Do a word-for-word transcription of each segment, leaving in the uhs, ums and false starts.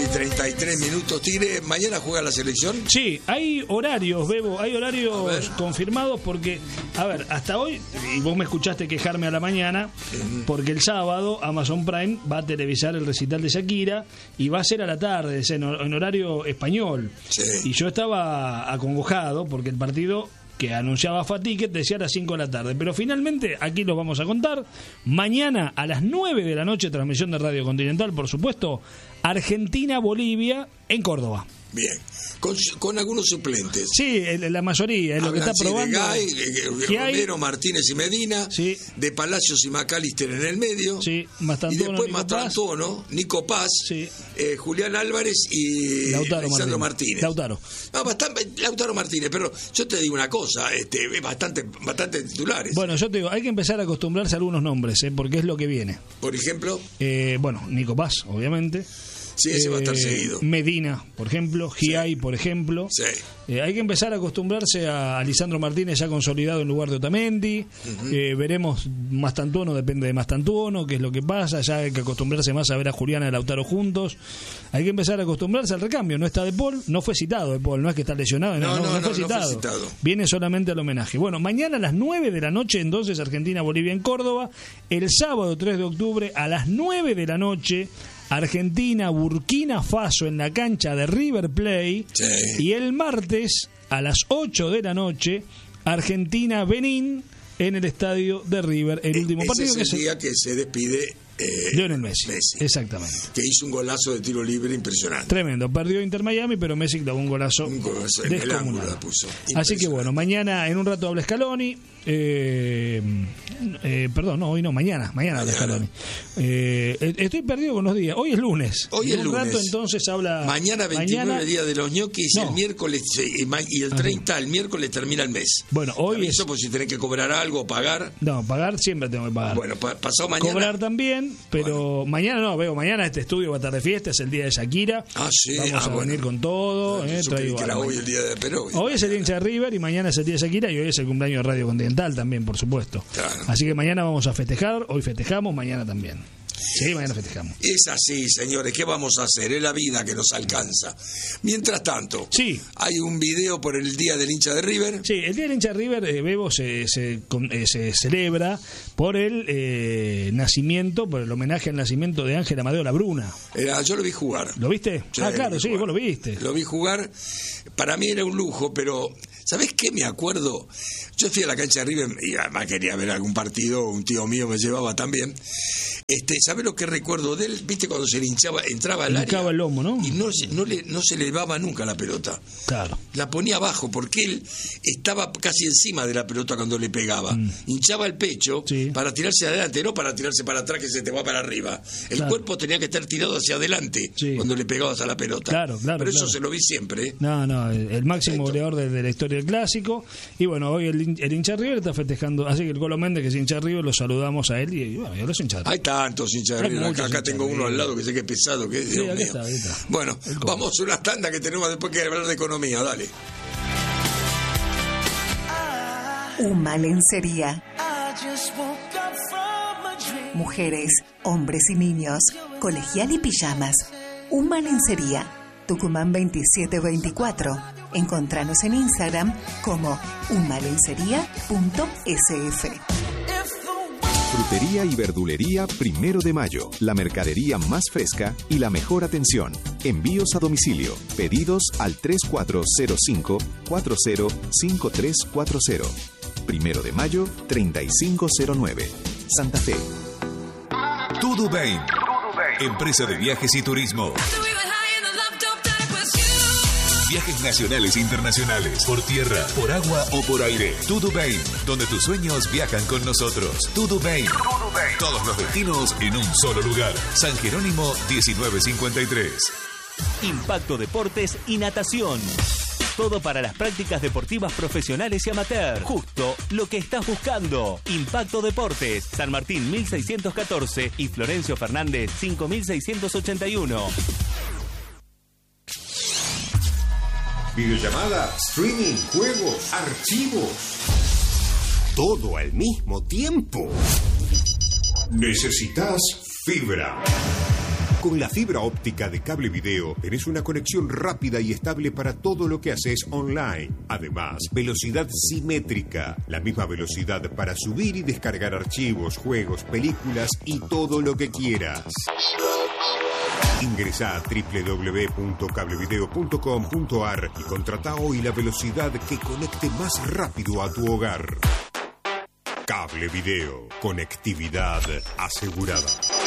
treinta y tres minutos. Tigre, ¿mañana juega la selección? Sí, hay horarios, Bebo, hay horarios confirmados porque, a ver, hasta hoy, y vos me escuchaste quejarme a la mañana, uh-huh. porque el sábado Amazon Prime va a televisar el recital de Shakira y va a ser a la tarde, en, en horario español. Sí. Y yo estaba acongojado porque el partido que anunciaba Faticket decía a las cinco de la tarde, pero finalmente aquí los vamos a contar. Mañana a las nueve de la noche, transmisión de Radio Continental, por supuesto, Argentina-Bolivia en Córdoba. Bien, con, con algunos suplentes. Sí, la mayoría, es lo que está probando. De Gay, de, de Romero, Martínez y Medina, sí. De Palacios y McAllister en el medio, sí. Mastantuono, y después Nico Mastantuono, Nico Paz, sí. eh, Julián Álvarez y Lautaro Alexandro Martínez. Martínez. Lautaro. No, bastante, Lautaro Martínez, pero yo te digo una cosa, este, bastante, bastante titulares. Bueno, yo te digo, hay que empezar a acostumbrarse a algunos nombres, ¿eh? Porque es lo que viene. Por ejemplo, eh, bueno, Nico Paz, obviamente. Sí, ese eh, va a estar seguido. Medina, por ejemplo, Giai, sí. por ejemplo. Sí. Eh, hay que empezar a acostumbrarse a Lisandro Martínez ya consolidado en lugar de Otamendi. Uh-huh. Eh, veremos Mastantuono, depende de Mastantuono, qué es lo que pasa. Ya hay que acostumbrarse más a ver a Juliana y Lautaro juntos. Hay que empezar a acostumbrarse al recambio. No está De Paul, no fue citado De Paul, no es que está lesionado, no, no, no, no, no, fue, no citado. fue citado. Viene solamente al homenaje. Bueno, mañana a las nueve de la noche, entonces Argentina-Bolivia en Córdoba. El sábado tres de octubre a las nueve de la noche, Argentina, Burkina Faso en la cancha de River Plate. Sí. Y el martes a las ocho de la noche, Argentina, Benín en el estadio de River. El último Ese partido es que el se... día que se despide eh, Lionel Messi. Messi. Exactamente. Que hizo un golazo de tiro libre impresionante. Tremendo. Perdió Inter Miami, pero Messi clavó un golazo, un golazo en el ángulo la puso. Así que bueno, mañana en un rato habla Scaloni. Eh, eh, perdón, no, hoy no, mañana, mañana habla Scaloni. Eh, estoy perdido con los días. Hoy es lunes. Hoy en es un lunes. rato entonces habla. Mañana veintinueve, mañana, día de los ñoquis, no. El miércoles y el treinta, Ajá. El miércoles termina el mes. Bueno, hoy eso es... por si tenés que cobrar algo, pagar. No, pagar siempre tengo que pagar. Bueno, pa- pasado mañana. Cobrar también, pero bueno. Mañana no, veo, mañana este estudio va a estar de fiesta, es el día de Shakira. Ah, sí. Vamos ah, a bueno. venir con todo. No, eh, traigo que era hoy el día de Perú. Hoy es el hincha de River y mañana es el día de Shakira y hoy es el cumpleaños de Radio Continental también, por supuesto. Claro. Así que mañana vamos a festejar, hoy festejamos, mañana también. Sí, mañana festejamos. Es así, señores, ¿qué vamos a hacer? Es la vida que nos alcanza. Mientras tanto, sí. Hay un video por el Día del Hincha de River. Sí, el Día del Hincha de River, eh, Bebo, se, se, eh, se celebra por el eh, nacimiento, por el homenaje al nacimiento de Ángel Amadeo Labruna. Era, yo lo vi jugar. ¿Lo viste? Sí, ah, claro, sí, jugar. Vos lo viste. Lo vi jugar. Para mí era un lujo, pero ¿sabés qué? Me acuerdo. Yo fui a la cancha de River y además quería ver algún partido, un tío mío me llevaba también. Este, ¿sabés lo que recuerdo de él? ¿Viste cuando se le hinchaba, entraba al área? Hincaba el lomo, ¿no? Y no, no, le, no se le elevaba nunca la pelota. Claro. La ponía abajo porque él estaba casi encima de la pelota cuando le pegaba. Mm. Hinchaba el pecho sí. Para tirarse adelante, no para tirarse para atrás que se te va para arriba. El claro. Cuerpo tenía que estar tirado hacia adelante sí. Cuando le pegabas a la pelota. Claro, claro. Pero eso claro. se lo vi siempre. ¿eh? No, no, el, el máximo goleador de, de la historia del clásico. Y bueno, hoy el, el hincha River está festejando. Así que el Colo Méndez, que es hincha River, lo saludamos a él y, y bueno, yo los hinchas. Hay tantos hinchas River. Acá, acá tengo uno al lado que sé que es pesado. Que es, sí, Dios ahí mío. está, ahí está. Bueno, vamos a una tanda que tenemos después que hablar de economía. Dale. Uma Lencería. Mujeres, hombres y niños, colegial y pijamas. Uma Lencería. Tucumán veintisiete veinticuatro. Encontranos en Instagram como umalencería punto s f. Frutería y verdulería Primero de Mayo. La mercadería más fresca y la mejor atención. Envíos a domicilio. Pedidos al tres cuatro cero cinco, cuatro cero cinco tres cuatro cero. Primero de Mayo, treinta y cinco cero nueve. Santa Fe. Tudubain. Empresa de viajes y turismo. Viajes nacionales e internacionales, por tierra, por agua o por aire. Tudubain, donde tus sueños viajan con nosotros. Tudubain. Todos los destinos en un solo lugar. San Jerónimo diecinueve cincuenta y tres. Impacto Deportes y Natación. Todo para las prácticas deportivas profesionales y amateur. Justo lo que estás buscando. Impacto Deportes, San Martín mil seiscientos catorce y Florencio Fernández cinco mil seiscientos ochenta y uno. Videollamada, streaming, juegos, archivos. Todo al mismo tiempo. Necesitas fibra. Con la fibra óptica de Cable Video tenés una conexión rápida y estable para todo lo que haces online. Además, velocidad simétrica, la misma velocidad para subir y descargar archivos, juegos, películas y todo lo que quieras. Ingresá a doble u doble u doble u punto cablevideo punto com punto a r y contratá hoy la velocidad que conecte más rápido a tu hogar. Cable Video, conectividad asegurada.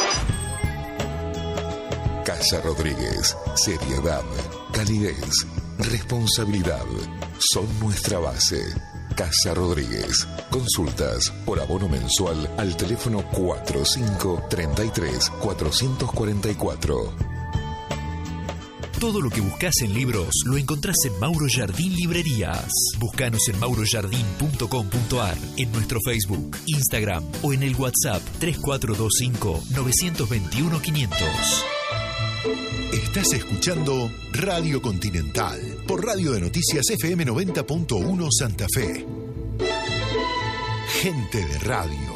Casa Rodríguez, seriedad, calidez, responsabilidad son nuestra base. Casa Rodríguez. Consultas por abono mensual al teléfono cuatro cinco tres tres cuatro cuatro cuatro. Todo lo que buscas en libros lo encontrás en Mauro Jardín Librerías. Búscanos en mauro jardín punto com punto a r, en nuestro Facebook, Instagram o en el WhatsApp tres cuatro dos cinco nueve dos uno quinientos. Estás escuchando Radio Continental por Radio de Noticias F M noventa punto uno Santa Fe. Gente de radio.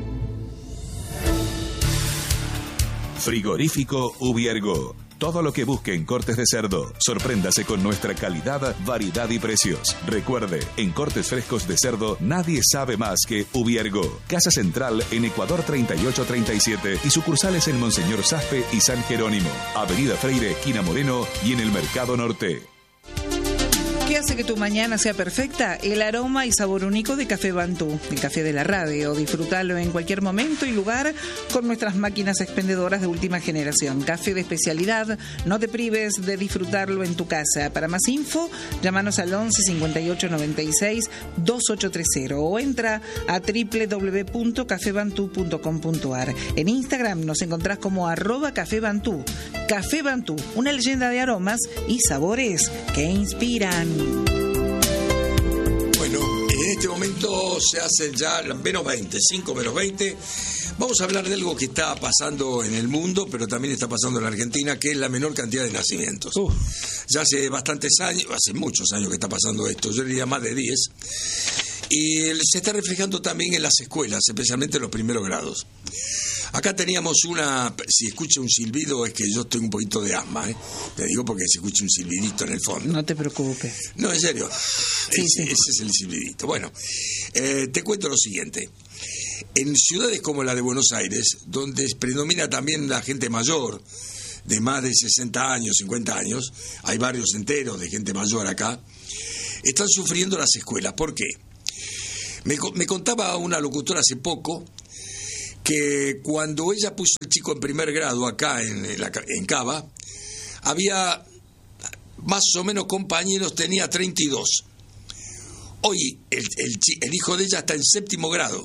Frigorífico Ubiergo. Todo lo que busque en cortes de cerdo. Sorpréndase con nuestra calidad, variedad y precios. Recuerde, en cortes frescos de cerdo nadie sabe más que Ubiergo. Casa Central en Ecuador treinta y ocho treinta y siete y sucursales en Monseñor Zafpe y San Jerónimo. Avenida Freire, esquina Moreno y en el Mercado Norte. ¿Qué hace que tu mañana sea perfecta? El aroma y sabor único de Café Bantú, el café de la radio. Disfrútalo en cualquier momento y lugar con nuestras máquinas expendedoras de última generación. Café de especialidad, no te prives de disfrutarlo en tu casa. Para más info, llámanos al once cincuenta y ocho noventa y seis veintiocho treinta o entra a doble u doble u doble u punto café bantú punto com punto a r. En Instagram nos encontrás como arroba Café Bantú. Café Bantú, una leyenda de aromas y sabores que inspiran. Bueno, en este momento se hacen ya menos veinte, cinco menos veinte. Vamos a hablar de algo que está pasando en el mundo, pero también está pasando en la Argentina, que es la menor cantidad de nacimientos. Uh. Ya hace bastantes años, hace muchos años que está pasando esto, yo diría más de diez. Y se está reflejando también en las escuelas, especialmente en los primeros grados. Acá teníamos una, si escucha un silbido es que yo tengo un poquito de asma, ¿eh? Te digo porque se escucha un silbidito en el fondo. No te preocupes. No, en serio. Sí, ese, sí. ese es el silbidito. Bueno, eh, te cuento lo siguiente. En ciudades como la de Buenos Aires, donde predomina también la gente mayor, de más de sesenta años, cincuenta años, hay barrios enteros de gente mayor acá, están sufriendo las escuelas. ¿Por qué? Me, me contaba una locutora hace poco que cuando ella puso al chico en primer grado acá en, la, en Cava, había más o menos compañeros, tenía treinta y dos. Hoy el, el, el hijo de ella está en séptimo grado.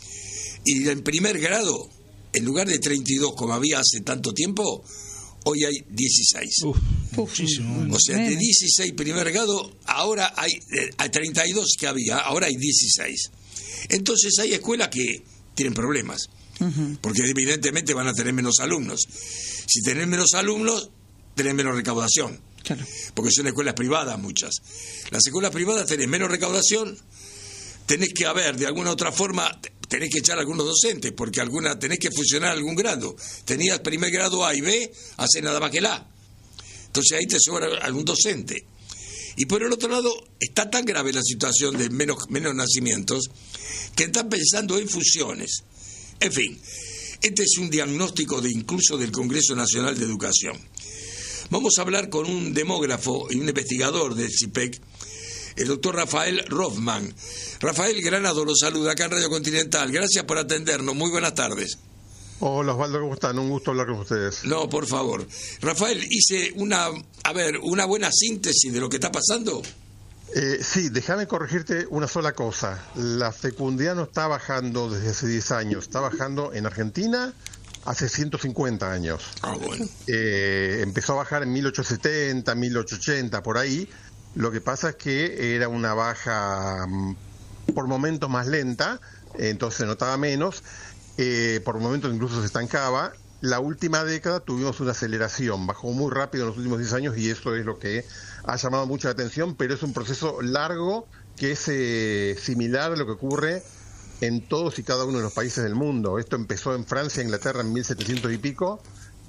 Y en primer grado, en lugar de treinta y dos como había hace tanto tiempo, hoy hay dieciséis. Uf, muchísimo. O sea, de dieciséis primer grado, ahora hay, hay treinta y dos que había, ahora hay dieciséis. Entonces hay escuelas que tienen problemas. Uh-huh. Porque evidentemente van a tener menos alumnos. Si tenés menos alumnos, tenés menos recaudación. Claro. Porque son escuelas privadas muchas. Las escuelas privadas tenés menos recaudación, tenés que haber de alguna otra forma, tenés que echar a algunos docentes, porque alguna tenés que fusionar algún grado. Tenías primer grado A y B, hace nada más que el A. Entonces ahí te sobra algún docente. Y por el otro lado, está tan grave la situación de menos, menos nacimientos que están pensando en fusiones. En fin, este es un diagnóstico de incluso del Congreso Nacional de Educación. Vamos a hablar con un demógrafo y un investigador del C I P E C, el doctor Rafael Rothman. Rafael Granado lo saluda acá en Radio Continental. Gracias por atendernos. Muy buenas tardes. Hola Osvaldo, ¿cómo están? Un gusto hablar con ustedes. No, por favor. Rafael, hice una, a ver, una buena síntesis de lo que está pasando. Eh, sí, déjame corregirte una sola cosa. La fecundidad no está bajando desde hace diez años, está bajando en Argentina hace ciento cincuenta años. Ah, bueno. Eh, empezó a bajar en mil ochocientos setenta, mil ochocientos ochenta, por ahí. Lo que pasa es que era una baja por momentos más lenta, entonces se notaba menos, eh, por momentos incluso se estancaba. La última década tuvimos una aceleración, bajó muy rápido en los últimos diez años y eso es lo que ha llamado mucha atención, pero es un proceso largo que es eh, similar a lo que ocurre en todos y cada uno de los países del mundo. Esto empezó en Francia e Inglaterra en mil setecientos y pico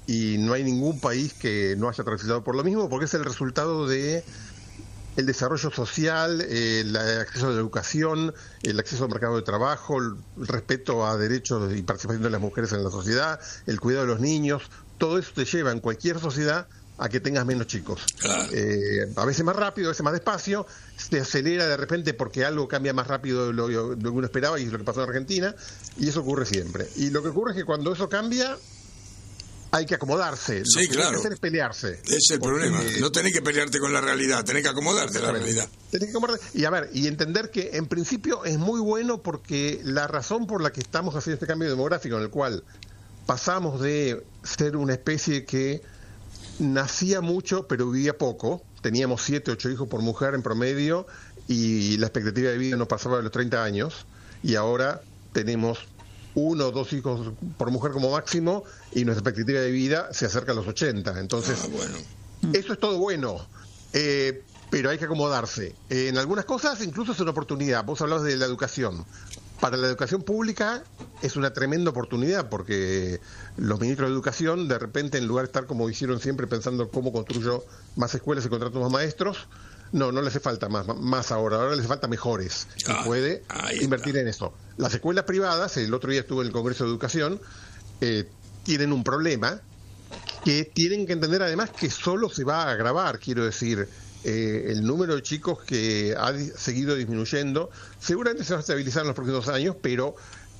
y no hay ningún país que no haya transitado por lo mismo, porque es el resultado de el desarrollo social, eh, el acceso a la educación, el acceso al mercado de trabajo, el respeto a derechos y participación de las mujeres en la sociedad, el cuidado de los niños. Todo eso te lleva en cualquier sociedad a que tengas menos chicos. Claro. Eh, a veces más rápido, a veces más despacio, se acelera de repente porque algo cambia más rápido de lo, de lo que uno esperaba, y es lo que pasó en Argentina, y eso ocurre siempre. Y lo que ocurre es que cuando eso cambia, hay que acomodarse. Sí, lo que claro. hay que hacer es pelearse. Es el porque, problema. No tenés que pelearte con la realidad, tenés que acomodarte a la realidad. Tenés que acomodarte. Y a ver, y entender que en principio es muy bueno, porque la razón por la que estamos haciendo este cambio demográfico, en el cual pasamos de ser una especie que nacía mucho pero vivía poco, teníamos siete, ocho hijos por mujer en promedio, y la expectativa de vida no pasaba de los treinta años, y ahora tenemos uno o dos hijos por mujer como máximo, y nuestra expectativa de vida se acerca a los ochenta. Entonces, ah, bueno. eso es todo bueno, eh, pero hay que acomodarse. Eh, en algunas cosas incluso es una oportunidad. Vos hablabas de la educación. Para la educación pública es una tremenda oportunidad, porque los ministros de educación, de repente, en lugar de estar como hicieron siempre pensando cómo construyo más escuelas y contrato más maestros, no, no le hace falta más, más ahora, ahora le hace falta mejores. Y ah, puede invertir está. en eso. Las escuelas privadas, el otro día estuve en el Congreso de Educación, eh, tienen un problema que tienen que entender además que solo se va a agravar, quiero decir. Eh, el número de chicos que ha di- seguido disminuyendo seguramente se va a estabilizar en los próximos años, pero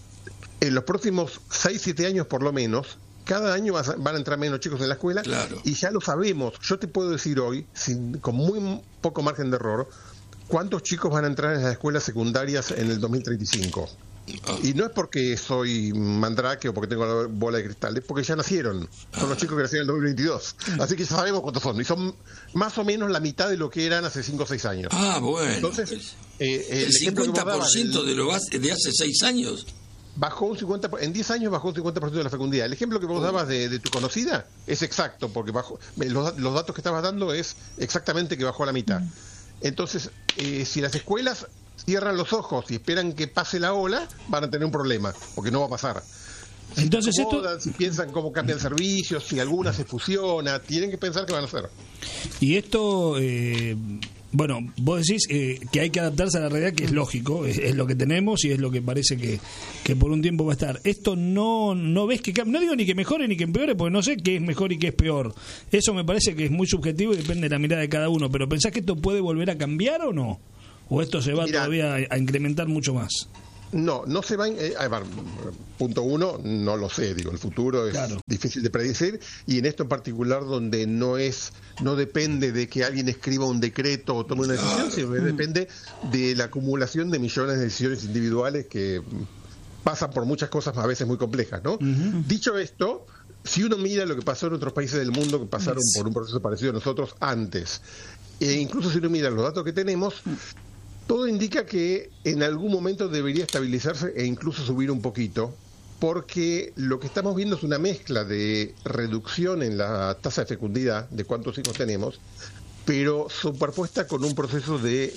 en los próximos seis siete años por lo menos, cada año vas a, van a entrar menos chicos en la escuela. Claro. Y ya lo sabemos. Yo te puedo decir hoy, sin, con muy poco margen de error, cuántos chicos van a entrar en las escuelas secundarias en el dos mil treinta y cinco. Ah. Y no es porque soy mandrake o porque tengo la bola de cristal, es porque ya nacieron. Son ah. los chicos que nacieron en el dos mil veintidós. Así que ya sabemos cuántos son. Y son más o menos la mitad de lo que eran hace cinco o seis años. Ah, bueno. Entonces, eh, el, el cincuenta por ciento de lo de hace seis años. Bajó un cincuenta por ciento, en diez años bajó un cincuenta por ciento de la fecundidad. El ejemplo que vos dabas de, de tu conocida es exacto, porque bajó, los, los datos que estabas dando es exactamente que bajó a la mitad. Entonces, eh, si las escuelas cierran los ojos y esperan que pase la ola, van a tener un problema, porque no va a pasar. Si Entonces acomodan, esto... si piensan cómo cambian servicios, si alguna se fusiona, tienen que pensar qué van a hacer. Y esto, eh, bueno, vos decís eh, que hay que adaptarse a la realidad, que es lógico, es, es lo que tenemos y es lo que parece que, que por un tiempo va a estar. Esto no no ves que no digo ni que mejore ni que empeore, porque no sé qué es mejor y qué es peor. Eso me parece que es muy subjetivo y depende de la mirada de cada uno. Pero ¿pensás que esto puede volver a cambiar o no? ¿O esto se va Mirá, todavía a, a incrementar mucho más? No, no se va a... Eh, a ver, punto uno, no lo sé, digo, el futuro es claro. difícil de predecir, y en esto en particular donde no es, no depende de que alguien escriba un decreto o tome una decisión, claro. sino que depende de la acumulación de millones de decisiones individuales que pasan por muchas cosas a veces muy complejas, ¿no? Uh-huh. Dicho esto, si uno mira lo que pasó en otros países del mundo que pasaron yes. por un proceso parecido a nosotros antes, e incluso si uno mira los datos que tenemos, todo indica que en algún momento debería estabilizarse e incluso subir un poquito, porque lo que estamos viendo es una mezcla de reducción en la tasa de fecundidad, de cuántos hijos tenemos, pero superpuesta con un proceso de,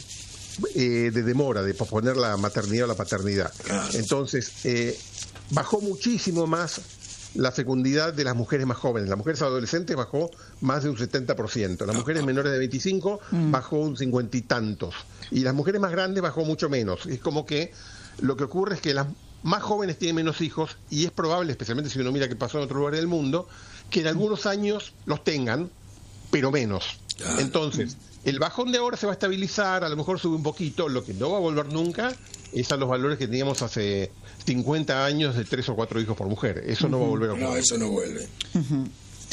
eh, de demora, de posponer la maternidad o la paternidad. Entonces, eh, bajó muchísimo más la fecundidad de las mujeres más jóvenes. Las mujeres adolescentes bajó más de un setenta por ciento. Las mujeres menores de veinticinco mm. bajó un cincuenta y tantos. Y las mujeres más grandes bajó mucho menos. Es como que lo que ocurre es que las más jóvenes tienen menos hijos, y es probable, especialmente si uno mira qué pasó en otros lugares del mundo, que en algunos años los tengan, pero menos. Entonces, el bajón de ahora se va a estabilizar, a lo mejor sube un poquito. Lo que no va a volver nunca es a los valores que teníamos hace cincuenta años de tres o cuatro hijos por mujer. Eso uh-huh. no va a volver a ocurrir. No, eso no vuelve. Uh-huh.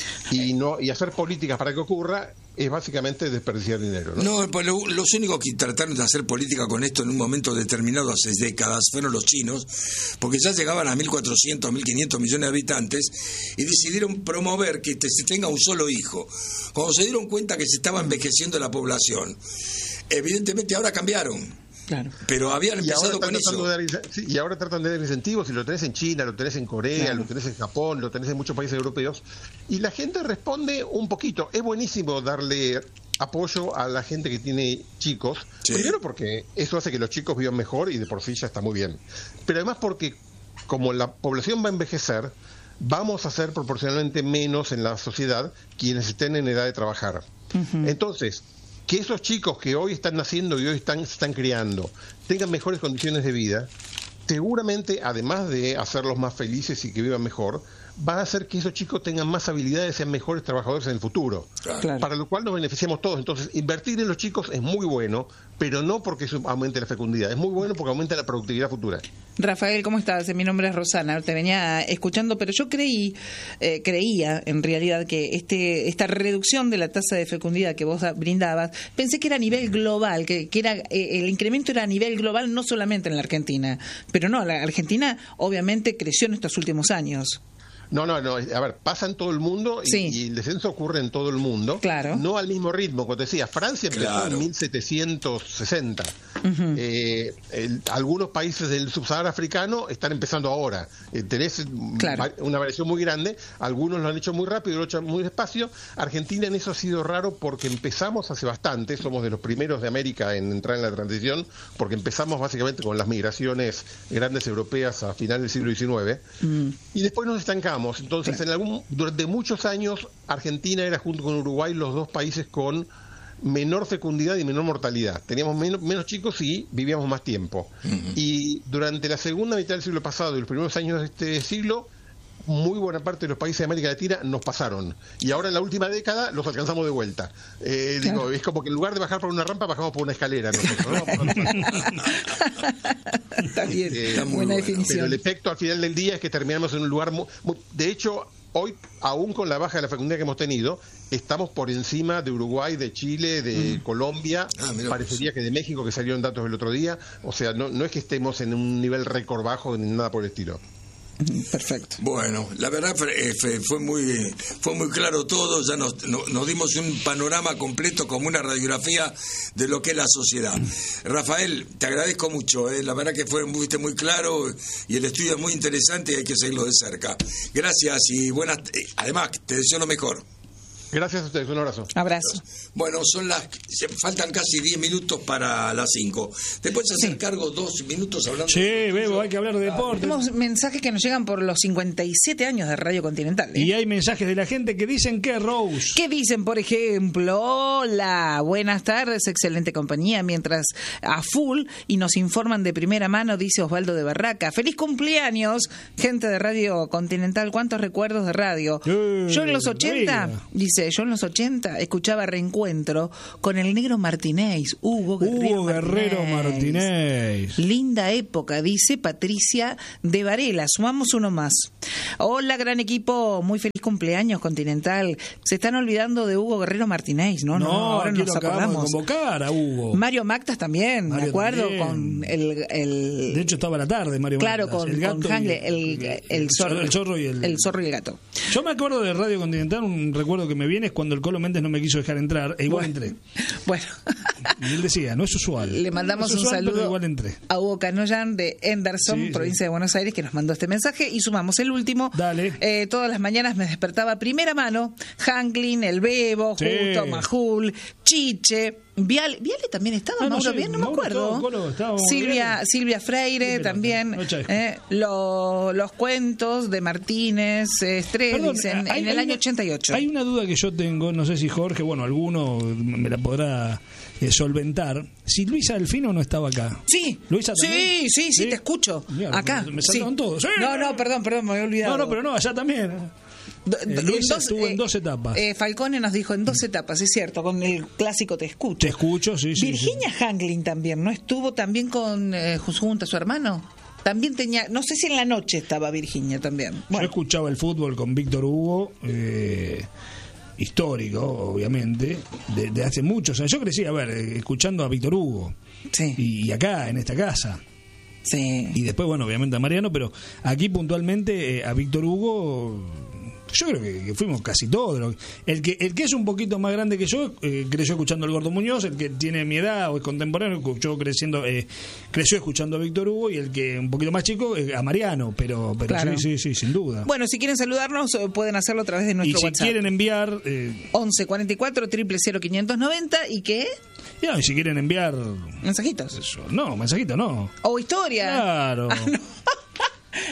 Y no y hacer políticas para que ocurra es básicamente desperdiciar dinero, ¿no? No, pues lo, los únicos que trataron de hacer política con esto en un momento determinado hace décadas fueron los chinos, porque ya llegaban a mil cuatrocientos, mil quinientos millones de habitantes y decidieron promover que te, se tenga un solo hijo. Cuando se dieron cuenta que se estaba envejeciendo la población, evidentemente ahora cambiaron. Claro. Pero habían empezado con eso. Dar, sí, y ahora tratan de dar incentivos, y lo tenés en China, lo tenés en Corea, claro. lo tenés en Japón, lo tenés en muchos países europeos, y la gente responde un poquito. Es buenísimo darle apoyo a la gente que tiene chicos, sí. primero porque eso hace que los chicos vivan mejor, y de por sí ya está muy bien, pero además porque como la población va a envejecer, vamos a ser proporcionalmente menos en la sociedad quienes estén en edad de trabajar. Uh-huh. Entonces, que esos chicos que hoy están naciendo y hoy están, se están criando tengan mejores condiciones de vida, seguramente, además de hacerlos más felices y que vivan mejor, va a hacer que esos chicos tengan más habilidades y sean mejores trabajadores en el futuro. Claro. Para lo cual nos beneficiamos todos. Entonces, invertir en los chicos es muy bueno, pero no porque eso aumente la fecundidad. Es muy bueno porque aumenta la productividad futura. Rafael, ¿cómo estás? Mi nombre es Rosana. Te venía escuchando, pero yo creí, eh, creía en realidad que este esta reducción de la tasa de fecundidad que vos brindabas, pensé que era a nivel global, que, que era eh, el incremento era a nivel global, no solamente en la Argentina. Pero no, la Argentina obviamente creció en estos últimos años. No, no, no. A ver, pasa en todo el mundo y, sí. y el descenso ocurre en todo el mundo. Claro. No al mismo ritmo, como te decía. Francia empezó claro. en mil setecientos sesenta. Uh-huh. Eh, el, algunos países del subsahara africano están empezando ahora. Eh, tenés claro. una variación muy grande. Algunos lo han hecho muy rápido, lo han hecho muy despacio. Argentina en eso ha sido raro porque empezamos hace bastante. Somos de los primeros de América en entrar en la transición, porque empezamos básicamente con las migraciones grandes europeas a finales del siglo diecinueve. Uh-huh. Y después nos estancamos. Entonces, claro. en algún, durante muchos años, Argentina era junto con Uruguay los dos países con menor fecundidad y menor mortalidad. Teníamos menos, menos chicos y vivíamos más tiempo. Uh-huh. Y durante la segunda mitad del siglo pasado y los primeros años de este siglo, muy buena parte de los países de América Latina nos pasaron. Y ahora en la última década los alcanzamos de vuelta. Eh, claro. digo, es como que en lugar de bajar por una rampa, bajamos por una escalera. Nosotros, ¿no? Está bien, eh, está muy buena definición. Pero el efecto al final del día es que terminamos en un lugar muy, muy... De hecho, hoy, aún con la baja de la fecundidad que hemos tenido, estamos por encima de Uruguay, de Chile, de mm. Colombia, ah, parecería que de México, que salieron datos el otro día. O sea, no, no es que estemos en un nivel récord bajo ni nada por el estilo. Perfecto. Bueno, la verdad fue muy fue muy claro todo, ya nos, nos dimos un panorama completo como una radiografía de lo que es la sociedad. Rafael, te agradezco mucho, ¿eh? La verdad que fue, fuiste muy claro y el estudio es muy interesante y hay que seguirlo de cerca. Gracias y buenas, además te deseo lo mejor. Gracias a ustedes, un abrazo. Abrazo. Bueno, son las faltan casi diez minutos para las cinco. ¿Te puedes hacer sí. cargo dos minutos hablando? Sí, de Bebo, hay que hablar de deporte. Tenemos mensajes que nos llegan por los cincuenta y siete años de Radio Continental. ¿eh? Y hay mensajes de la gente que dicen que Rose. ¿Qué dicen, por ejemplo? Hola, buenas tardes, excelente compañía, mientras a full y nos informan de primera mano, dice Osvaldo de Barraca. ¡Feliz cumpleaños, gente de Radio Continental! ¿Cuántos recuerdos de radio? Eh, Yo en los ochenta, mira. dice Yo en los ochenta escuchaba Reencuentro con el negro Martínez, Hugo Guerrero, Hugo Guerrero Martínez. Martínez. Linda época, dice Patricia de Varela. Sumamos uno más. Hola, gran equipo, muy feliz cumpleaños Continental. Se están olvidando de Hugo Guerrero Martínez, ¿no? No, no ahora nos acordamos. De convocar a Hugo. Mario Mactas también, Mario me acuerdo, también. Con el, el... De hecho estaba a la tarde Mario claro, Mactas. Claro, con, el con Hangle, el, el, el, zorro, el zorro y el... el zorro y el gato. Yo me acuerdo de Radio Continental, un recuerdo que me viene es cuando el Colo Méndez no me quiso dejar entrar, e igual bueno, entré. Bueno. Y él decía, no es usual. Le mandamos no es usual, un saludo igual entré. a Hugo Canoyan de Henderson, sí, provincia sí. de Buenos Aires, que nos mandó este mensaje. Y sumamos el último. Dale. Eh, todas las mañanas me despertaba a primera mano Hanklin, el Bebo, sí. Justo, Majul, Chiche, Viale. ¿Viale también estaba? No, Mauro, no, bien, no Mauro, me acuerdo. Todo, Colo, estaba Silvia, Silvia Freire sí, también. No, eh, lo, los cuentos de Martínez Estrés, Perdón, dicen, hay, en el año una, ochenta y ocho. Hay una duda que yo tengo, no sé si Jorge, bueno, alguno me la podrá eh, solventar. Si Luisa Delfino no estaba acá. Sí. Luisa sí, sí, sí, sí, te escucho. Mira, acá. Me saltaron sí. todos. ¿Sí? No, no, perdón, perdón, me había olvidado. No, no, pero no, allá también. Eh, Luisa dos, estuvo en dos etapas. Eh, Falcone nos dijo en dos etapas, es cierto, con el clásico Te Escucho. Te Escucho, sí, sí. Virginia sí. Hanklin también, ¿no estuvo también con eh, junto a su hermano? También tenía, no sé si en la noche estaba Virginia también. Bueno. Yo escuchaba el fútbol con Víctor Hugo, eh, histórico, obviamente, de, de hace muchos años. Yo crecí, a ver, escuchando a Víctor Hugo. Sí. Y, y acá, en esta casa. Sí. Y después, bueno, obviamente a Mariano, pero aquí puntualmente eh, a Víctor Hugo... Yo creo que, que fuimos casi todos. El que el que es un poquito más grande que yo eh, creció escuchando al Gordo Muñoz, el que tiene mi edad o es contemporáneo, yo creciendo eh, creció escuchando a Víctor Hugo, y el que un poquito más chico eh, a Mariano, pero pero claro. sí, sí, sí, sin duda. Bueno, si quieren saludarnos pueden hacerlo a través de nuestro WhatsApp. Y si WhatsApp. quieren enviar eh, once cuarenta y cuatro, cero cero cero quinientos noventa y qué? Ya, y si quieren enviar mensajitos. Eso, no, mensajitos no. O historia. Claro. Ah, no.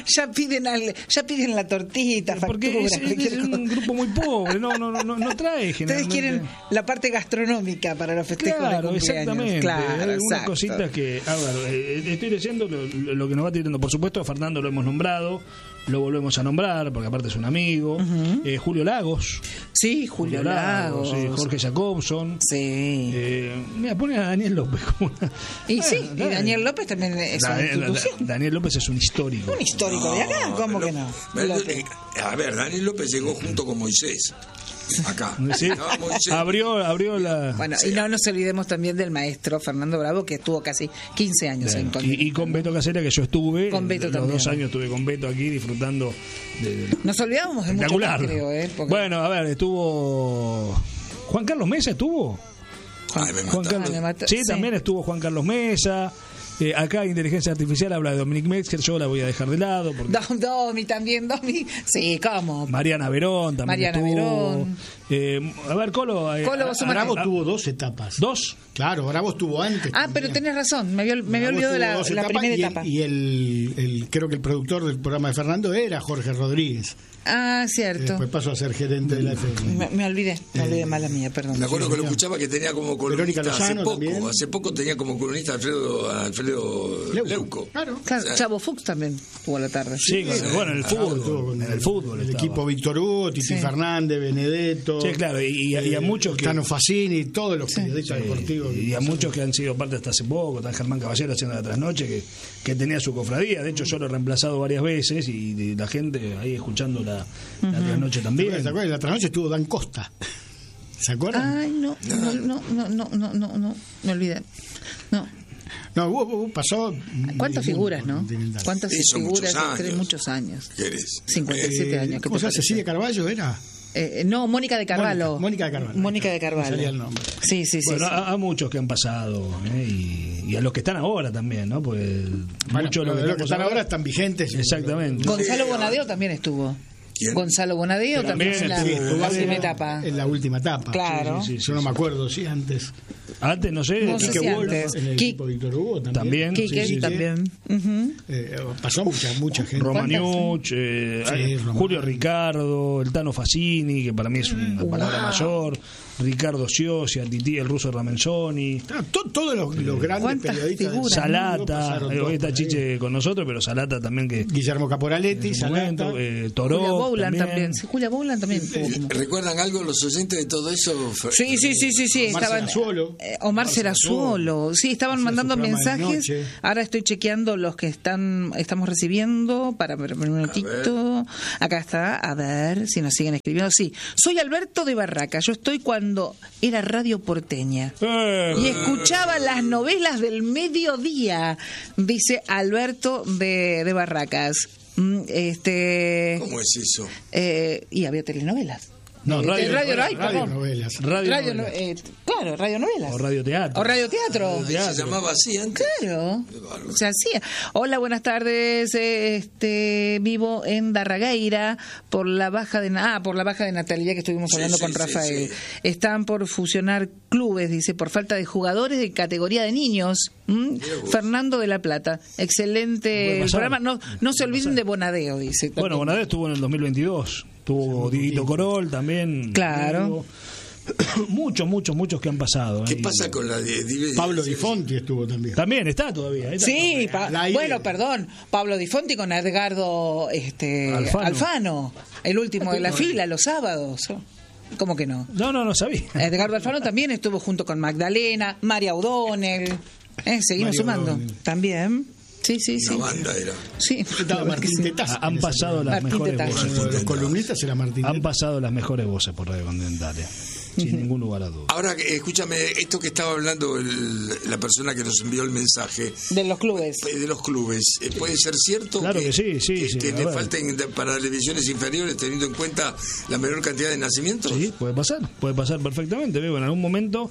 ya piden al, ya piden la tortita, porque factura, es, es, es un grupo muy pobre, no no no no, no trae generalmente. Ustedes quieren la parte gastronómica para los festejos claro, de cumpleaños. Exactamente. Claro, Hay algunas exacto. cositas que, a ver, eh, estoy leyendo lo, lo que nos va tirando. Por supuesto, a Fernando lo hemos nombrado, lo volvemos a nombrar, porque aparte es un amigo. Uh-huh. eh, Julio Lagos. Sí, Julio, Julio Lagos. Lagos sí, Jorge Jacobson. Sí. Eh, mira, pone a Daniel López como una... Y sí, y Daniel López también es da, una institución. Da, Daniel López es un histórico. Un histórico no, de acá, ¿cómo pero, que no? Pero, a ver, Daniel López llegó junto con Moisés. Acá. ¿Sí? No, Moisés. Abrió, abrió la... Bueno, sí. Y no nos olvidemos también del maestro Fernando Bravo, que estuvo casi quince años Bien. en Conde. Y, y con Beto Casera, que yo estuve. Con Beto los también. dos años estuve con Beto aquí disfrutando de... Nos olvidábamos de mucho más, creo, ¿eh? Porque... Bueno, a ver, estuvo... ¿Juan Carlos Mesa estuvo? Ay, me Juan Carlos... Ay, me sí, sí, también estuvo Juan Carlos Mesa. Eh, acá Inteligencia Artificial habla de Dominic Metzger, yo la voy a dejar de lado. Porque... Dom, Domi también, Domi. Sí, ¿cómo? Mariana Verón también Mariana estuvo. Verón. Eh, a ver, Colo. Eh, Colo a, Bravo a, tuvo dos etapas. ¿Dos? Claro, Bravo estuvo antes. Ah, también. pero tenés razón, me había, me había olvidado de la, la primera y el, etapa. Y el, el, creo que el productor del programa de Fernando era Jorge Rodríguez. Ah, cierto. Después pasó a ser gerente de la F M. Me, me olvidé, me olvidé, eh, mala mía, perdón. Me acuerdo que lo escuchaba que tenía como columnista hace poco. También. Hace poco tenía como columnista Alfredo, Alfredo Leuco. Leuco. Claro, claro. O sea, Chavo Fuchs también tuvo la tarde. Sí, sí, sí. Bueno, en el fútbol. Claro, en el fútbol. El, el equipo Víctor Hugo, Titi sí. Fernández, Benedetto. Sí, claro, y, y, y a muchos que. Tano Facini, todos los sí. periodistas sí. deportivos. Y a muchos que han sido parte hasta hace poco, está Germán Caballero haciendo la trasnoche, que, que tenía su cofradía. De hecho, yo lo he reemplazado varias veces y la gente ahí escuchando la, uh-huh. la trasnoche también. ¿Se acuerdan? La trasnoche estuvo Dan Costa. ¿Se acuerdan? Ay, no, no, no, no, no, no, no, no, me olvidé. No. No, hubo, hubo, pasó. ¿Cuántas figuras, no? ¿Cuántas Eso, figuras? Muchos años. Muchos años. ¿Qué eres? cincuenta y siete eh, años. ¿Cómo se llama? ¿Cecilia Carballo era? Eh, no, Mónica de Carvalho. Mónica, Mónica de Carvalho. Mónica de Carvalho. Salía el nombre. Sí, sí, sí. Bueno, sí. A, a muchos que han pasado ¿eh? y, y a los que están ahora también, ¿no? Pues bueno, muchos de los que, que están ahora, ahora están vigentes. Exactamente. Gonzalo Bonadeo también estuvo. ¿Quién? Gonzalo Bonadeo también, también en la, sí, la última etapa. En la última etapa. Claro. Sí, sí, sí, Yo sí, no sí. me acuerdo si antes. Antes, no sé. No sé si antes. En el equipo Víctor Hugo también. También. Quique sí, sí, también. Uh-huh. Eh, pasó mucha, mucha gente. Romaniuch, eh, sí, Julio Ricardo, el Tano Facini, que para mí es una wow. palabra mayor. Ricardo Siosia, Tití, el ruso Ramenzoni. Claro, to, todos los, los grandes periodistas. Figuras, Salata, eh, hoy está Chiche con nosotros, pero Salata también que. Guillermo Caporaletti, Salata. Eh, Toró. Julia Boulan también. también. Sí, Julia Boulan también. Eh, ¿Recuerdan algo los oyentes de todo eso? Sí, sí, sí, sí. sí. Omar estaban, Serazuolo. Eh, Omar Serazuolo. Sí, estaban mandando mensajes. Ahora estoy chequeando los que están estamos recibiendo para ver un minutito. Acá está, a ver si nos siguen escribiendo. Sí, soy Alberto de Barraca. Yo estoy cuando era Radio Porteña eh, y escuchaba las novelas del mediodía, dice Alberto de, de Barracas. Este, ¿Cómo es eso? Eh, y había telenovelas. No, radio, radio, radio, radio novelas. Radio, radio novelas. Eh, claro, radio novelas. O radio teatro. O radio teatro. ¿Se llamaba así antes? Claro. Se hacía. Hola, buenas tardes. Este, vivo en Darragueira por la baja de ah, por la baja de natalidad que estuvimos hablando sí, sí, con Rafael. Sí, sí. Están por fusionar clubes, dice, por falta de jugadores de categoría de niños. ¿Mm? Fernando de la Plata. Excelente el programa. No, no se olviden pasar. de Bonadeo, dice. También. Bueno, Bonadeo estuvo en el dos mil veintidós. Tuvo Dieguito Corol también. Claro. Muchos, muchos, muchos que han pasado. ¿Qué ¿eh? pasa con la de, de, de Pablo Di Fonti estuvo también. También está todavía. Está sí, pa- bueno, perdón. Pablo Di Fonti con Edgardo este, Alfano. Alfano, el último de la fila, los sábados. ¿Cómo que no? No, no, no sabía. Edgardo Alfano también estuvo junto con Magdalena, María O'Donnell. Eh, seguimos María sumando. O'Donnell. También. Sí, sí, sí. Una banda era. Sí. Estaba Martín Tetaz. Han pasado las Martín mejores Tetaz. voces. Los columnistas era Martín Han Tetaz. pasado las mejores voces por Radio Continental. Eh. Sin uh-huh. ningún lugar a duda. Ahora, escúchame, esto que estaba hablando el, la persona que nos envió el mensaje. De los clubes. De los clubes. ¿Puede ser cierto? Claro que, que sí, sí. Que, sí, que le ver. falten para divisiones inferiores, teniendo en cuenta la menor cantidad de nacimientos. Sí, puede pasar. Puede pasar perfectamente. Veo, en algún momento.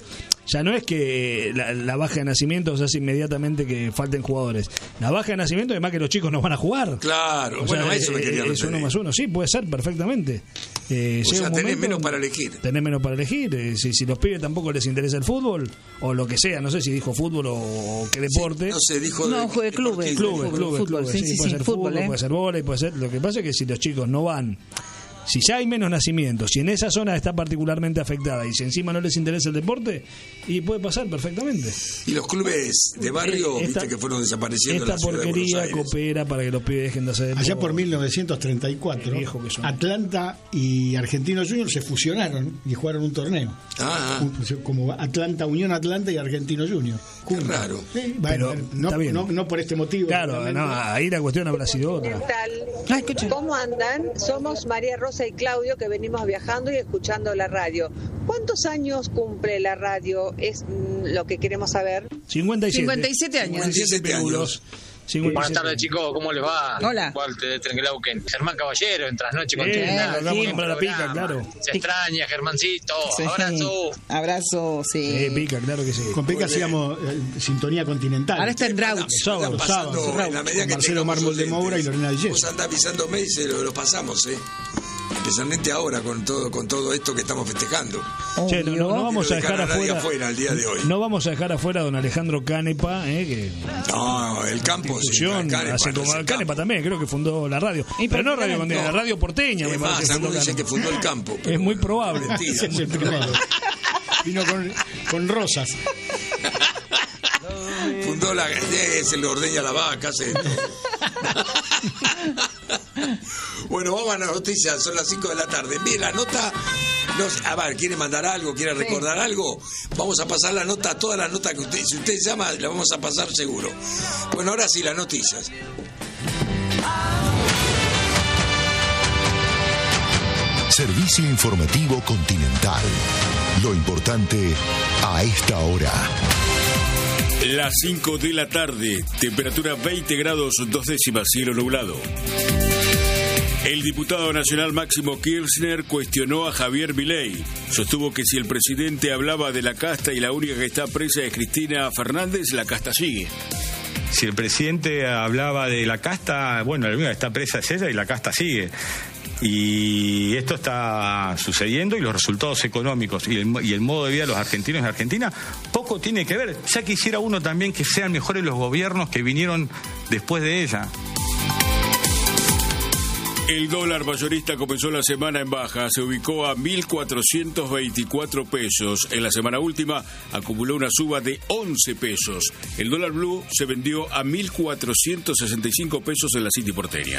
ya no es que la, la baja de nacimientos hace inmediatamente que falten jugadores. La baja de nacimientos es más que los chicos no van a jugar. Claro, o bueno, sea, eso me quería es uno más uno, sí, puede ser perfectamente. Eh, o sea, un tenés momento, menos para elegir. Tenés menos para elegir. Eh, si, si los pibes tampoco les interesa el fútbol, o lo que sea, no sé si dijo fútbol o, o qué deporte. Sí, no sé, dijo no, de, de clubes. Clubes, clubes, fútbol, clubes. sí, Sí, sí, puede sí, ser fútbol, fútbol, ¿eh? puede ser vóley, puede ser. Lo que pasa es que si los chicos no van, si ya hay menos nacimientos, si en esa zona está particularmente afectada y si encima no les interesa el deporte, y puede pasar perfectamente. Y los clubes de barrio, esta, viste que fueron desapareciendo esta en la ciudad de porquería Buenos Aires. coopera para que los pibes dejen de hacer deporte. Allá por mil novecientos treinta y cuatro, Atlanta y Argentinos Juniors se fusionaron y jugaron un torneo. Ah, Un, como Atlanta, Unión Atlanta y Argentinos Juniors. Qué raro. Sí, bueno, Pero, no, está bien. no, no por este motivo. Claro, no, ahí la cuestión habrá sido otra. Ay, ¿cómo andan? Somos María Rosa y Claudio, que venimos viajando y escuchando la radio. ¿Cuántos años cumple la radio? Es mm, lo que queremos saber. cincuenta y siete. cincuenta y siete años. cincuenta y siete años. Buenas tardes, chicos, ¿cómo les va? Hola. Walter Trengelauken. Germán Caballero, en Trasnoche Eh, Continental. vamos a Buen comprar la pica, programa. claro. Se extraña, Germancito. Sí. Abrazo. Abrazo, sí. Eh, pica, claro que sí. Con Pica hacíamos eh, sintonía continental. Ahora está en Rauch. Sábado, Pasando, sábado. en la medida Con que Marcelo tengamos Mármol de oyentes. Moura y Lorena Villés. Vos andás avisándome y se lo, lo pasamos, ¿eh? Especialmente ahora con todo con todo esto que estamos festejando. Che, no, no, no vamos a dejar a nadie afuera, afuera el día de hoy. no vamos a dejar afuera a don Alejandro Canepa, eh, que No, el campo sí, institución, Canepa, hace no como- es el Canepa campo. también, creo que fundó la radio. Y Pero no Radio prácticamente- Continental, la radio porteña, me Es parece más, que fundó algunos dicen que Canepa. fundó el campo. pero Es muy probable. mentira. Es el primero. Vino con, con rosas. Fundó la eh, se le ordeña la vaca, hace todo. Bueno, vamos a las noticias, son las cinco de la tarde. Bien, la nota, nos, a ver, ¿quiere mandar algo? ¿Quiere recordar algo? Vamos a pasar la nota, toda la nota que usted, si usted llama, la vamos a pasar seguro. Bueno, ahora sí, las noticias. Servicio informativo Continental. Lo importante a esta hora. Las cinco de la tarde, temperatura veinte grados dos décimas, cielo nublado. El diputado nacional Máximo Kirchner cuestionó a Javier Milei. Sostuvo que si el presidente hablaba de la casta y la única que está presa es Cristina Fernández, la casta sigue. Si el presidente hablaba de la casta, bueno, la única que está presa es ella y la casta sigue. Y esto está sucediendo y los resultados económicos y el, y el modo de vida de los argentinos y argentinas poco tiene que ver. Ya quisiera uno también que sean mejores los gobiernos que vinieron después de ella. El dólar mayorista comenzó la semana en baja, se ubicó a mil cuatrocientos veinticuatro pesos. En la semana última acumuló una suba de once pesos. El dólar blue se vendió a mil cuatrocientos sesenta y cinco pesos en la City porteña.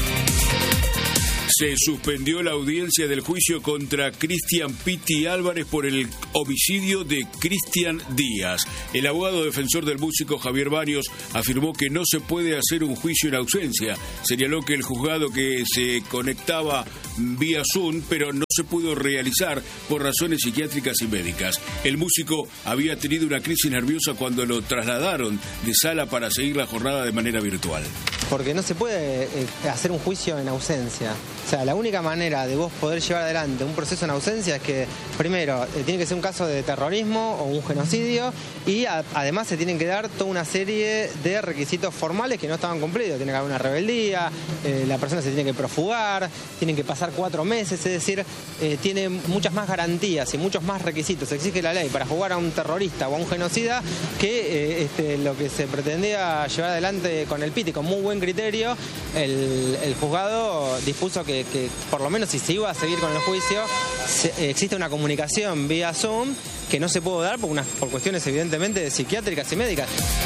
Se suspendió la audiencia del juicio contra Cristian Pitti Álvarez por el homicidio de Cristian Díaz. El abogado defensor del músico Javier Baños afirmó que no se puede hacer un juicio en ausencia. Señaló que el juzgado que se conectaba vía Zoom, pero no se pudo realizar por razones psiquiátricas y médicas. El músico había tenido una crisis nerviosa cuando lo trasladaron de sala para seguir la jornada de manera virtual. Porque no se puede eh, hacer un juicio en ausencia. O sea, la única manera de vos poder llevar adelante un proceso en ausencia es que, primero, eh, tiene que ser un caso de terrorismo o un genocidio y a, además se tienen que dar toda una serie de requisitos formales que no estaban cumplidos. Tiene que haber una rebeldía, eh, la persona se tiene que profugar, tienen que pasar cuatro meses, es decir, eh, tiene muchas más garantías y muchos más requisitos. Exige la ley para jugar a un terrorista o a un genocida que eh, este, lo que se pretendía llevar adelante con el Pitti con muy buen criterio. El, el juzgado dispuso que, que por lo menos si se iba a seguir con el juicio, se, eh, existe una comunicación vía Zoom que no se pudo dar por, unas, por cuestiones evidentemente psiquiátricas y médicas.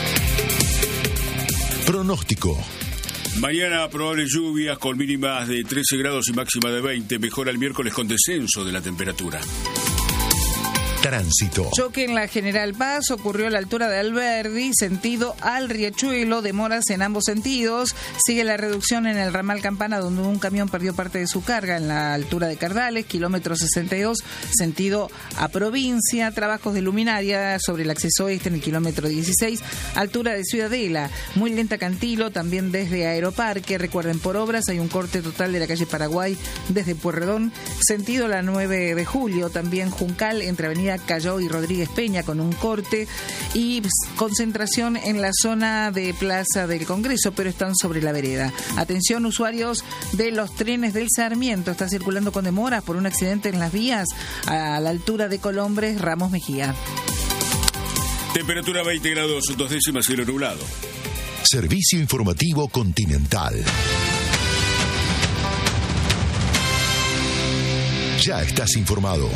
Pronóstico. Mañana probables lluvias con mínimas de trece grados y máxima de veinte. Mejora el miércoles con descenso de la temperatura. Tránsito. Choque en la General Paz ocurrió a la altura de Alberdi, sentido al Riachuelo, demoras en ambos sentidos. Sigue la reducción en el ramal Campana, donde un camión perdió parte de su carga en la altura de Cardales, kilómetro sesenta y dos, sentido a provincia. Trabajos de luminaria sobre el acceso oeste en el kilómetro dieciséis, altura de Ciudadela. Muy lenta Cantilo, también desde Aeroparque. Recuerden, por obras hay un corte total de la calle Paraguay desde Pueyrredón, sentido la nueve de julio. También Juncal, entre Avenida Avenida Callao y Rodríguez Peña con un corte y concentración en la zona de Plaza del Congreso, pero están sobre la vereda. Atención, usuarios de los trenes del Sarmiento, está circulando con demoras por un accidente en las vías a la altura de Colombres, Ramos Mejía. Temperatura veinte grados, dos décimas, cielo nublado. Servicio informativo Continental. Ya estás informado.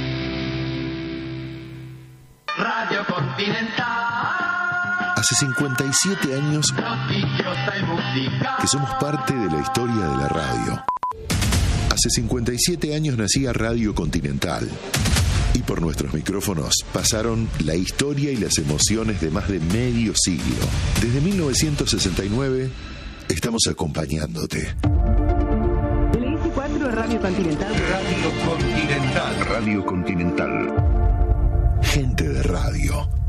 Radio Continental. Hace cincuenta y siete años que somos parte de la historia de la radio. Hace cincuenta y siete años nacía Radio Continental. Y por nuestros micrófonos pasaron la historia y las emociones de más de medio siglo. Desde mil novecientos sesenta y nueve estamos acompañándote. El S cuatro Radio Continental. Radio Continental. Radio Continental. Gente de radio.